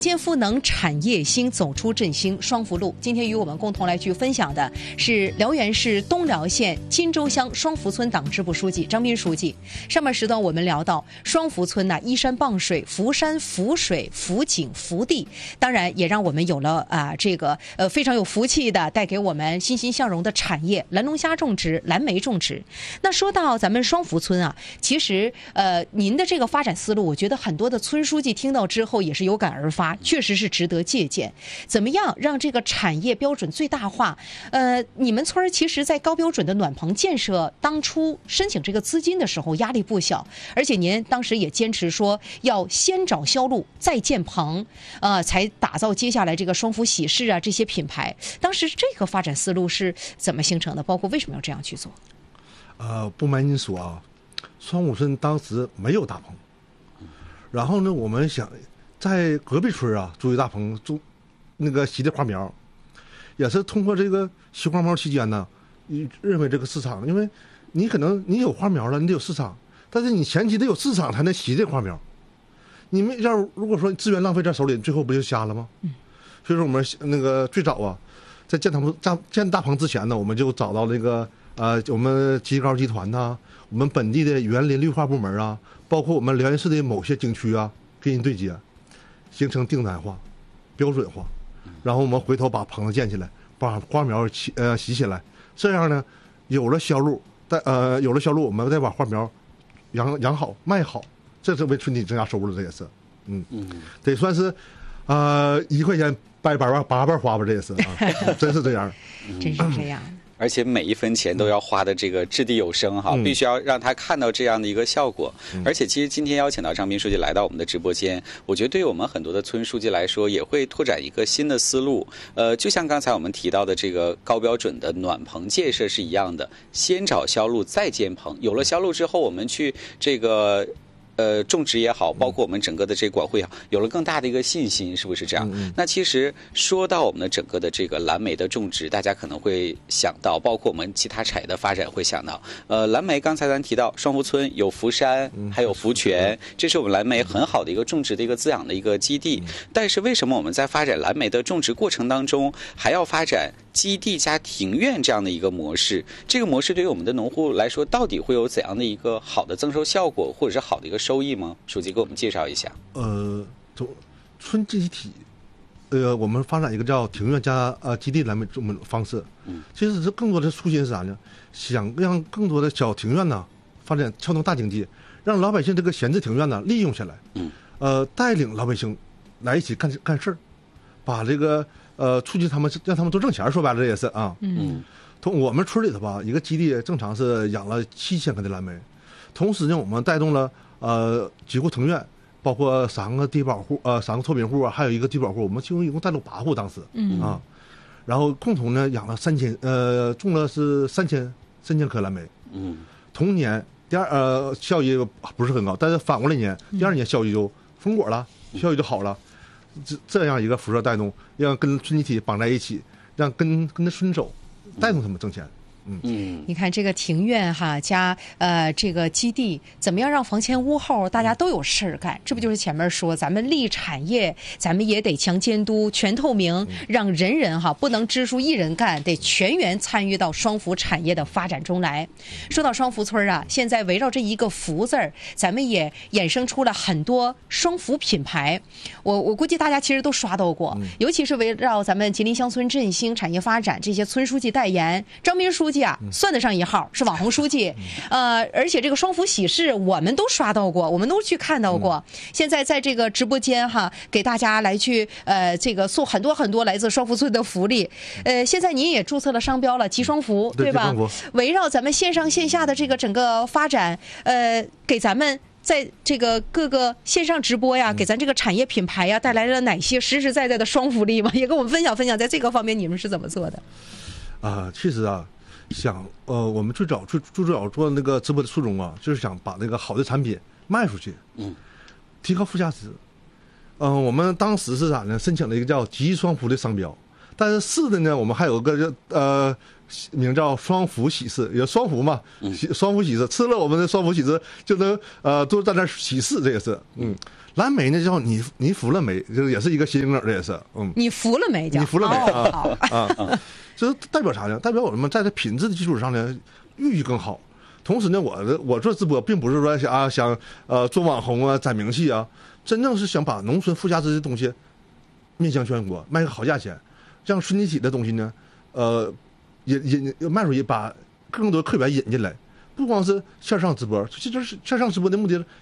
建赋能产业兴，走出振兴双福路。今天与我们共同来去分享的是辽源市东辽县金州乡双福村党支部书记张斌书记。上半时段我们聊到双福村依山傍水，福山福水福景福地，当然也让我们有了非常有福气的带给我们欣欣向荣的产业蓝龙虾种植、蓝莓种植。那说到咱们双福村其实您的这个发展思路，我觉得很多的村书记听到之后也是有感而发。确实是值得借鉴。怎么样让这个产业标准最大化？你们村其实在高标准的暖棚建设当初申请这个资金的时候压力不小，而且您当时也坚持说要先找销路再建棚，才打造接下来这个双福喜事这些品牌。当时这个发展思路是怎么形成的？包括为什么要这样去做？ 不瞒您说双福村当时没有大棚，然后呢，我们想在隔壁村租一大棚，种那个西的花苗，也是通过这个西花苗期间呢，认为这个市场，因为你可能你有花苗了，你得有市场，但是你前期得有市场才能吸这花苗。你们如果说资源浪费在手里，最后不就瞎了吗？所以说我们那个最早在建大棚之前呢，我们就找到那个我们吉高集团我们本地的园林绿化部门包括我们辽源市的某些景区跟人对接。形成订单化、标准化，然后我们回头把棚子建起来，把花苗洗起来，这样呢，有了销路，我们再把花苗养好、卖好，这是为村体增加收入，这也是，得算是1块钱8瓣花吧，这也是真是这样， 真是这样。 而且每一分钱都要花的这个掷地有声必须要让他看到这样的一个效果。而且其实今天邀请到张斌书记来到我们的直播间，我觉得对于我们很多的村书记来说，也会拓展一个新的思路。就像刚才我们提到的这个高标准的暖棚建设是一样的，先找销路再建棚，有了销路之后，我们去这个种植也好，包括我们整个的这个管护也好，有了更大的一个信心，是不是这样？那其实说到我们的整个的这个蓝莓的种植，大家可能会想到，包括我们其他产业的发展会想到，蓝莓刚才咱提到双福村有福山，还有福泉，这是我们蓝莓很好的一个种植的一个滋养的一个基地。但是为什么我们在发展蓝莓的种植过程当中，还要发展基地加庭院这样的一个模式？这个模式对于我们的农户来说，到底会有怎样的一个好的增收效果，或者是好的一个收益吗？书记给我们介绍一下。 村集体，我们发展一个叫庭院加基地蓝莓种方式。其实这更多的初心是啥呢？想让更多的小庭院发展撬动大经济，让老百姓这个闲置庭院利用下来。带领老百姓来一起干事儿，把这个促进他们，让他们多挣钱。说白了这也是从我们村里头一个基地正常是养了7000棵的蓝莓，同时呢，我们带动了几户庭院，包括3个低保户3个脱贫户还有1个低保户，我们一共带动8户当时然后共同呢养了种了是3000棵蓝莓。同年效益不是很高，但是反过来年第2年效益就丰果了，效益就好了。这样一个辐射带动，让跟村集体绑在一起，让跟着村走，带动他们挣钱。 你看这个庭院加这个基地，怎么样让房前屋后大家都有事儿干？这不就是前面说咱们立产业，咱们也得强监督、全透明，让人人不能支书一人干，得全员参与到双福产业的发展中来。说到双福村现在围绕这一个福字儿，咱们也衍生出了很多双福品牌。我估计大家其实都刷到过，尤其是围绕咱们吉林乡村振兴产业发展这些村书记代言，张斌书记算得上一号，是网红书记。而且这个双福喜事我们都刷到过，我们都去看到过。现在在这个直播间给大家来去这个送很多很多来自双福村的福利。现在您也注册了商标了，吉双福，对吧？围绕咱们线上线下的这个整个发展，给咱们在这个各个线上直播给咱这个产业品牌带来了哪些实实在在的双福利吗？也跟我们分享分享，在这个方面你们是怎么做的？ 其实我们最早做那个直播的初衷就是想把那个好的产品卖出去，提高附加值。我们当时是啥呢？申请了一个叫吉双福的商标， 但是四的呢，我们还有个名叫双福喜事，也双福嘛，双福喜事，吃了我们的双福喜事就能都在那喜事，这也是。蓝莓呢叫你服了没，就是也是一个谐音梗，这也是。 你服了没？ 你服了没就是代表啥呢？代表我们在这品质的基础上呢，寓意更好。同时呢，我做直播并不是说想做网红啊，攒名气啊，真正是想把农村附加值的东西面向全国，卖个好价钱，让顺体的东西呢，引卖出去，把更多客源引进来。不光是线上直播，其实线上直播的目的